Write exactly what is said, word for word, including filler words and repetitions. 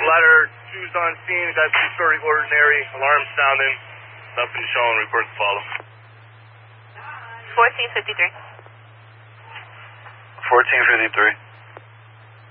ladder two's on scene. Got two-story ordinary. Alarm sounding. Nothing showing. Report to follow. fourteen fifty-three. fourteen fifty-three.